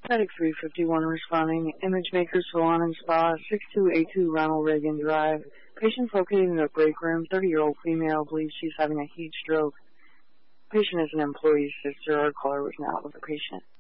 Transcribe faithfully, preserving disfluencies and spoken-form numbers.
Medic three fifty-one responding. Imagemaker Salon and Spa, six two eight two Ronald Reagan Drive. Patient located in the break room, thirty-year-old female, believes she's having a heat stroke. Patient is an employee's sister. Our caller was not with the patient.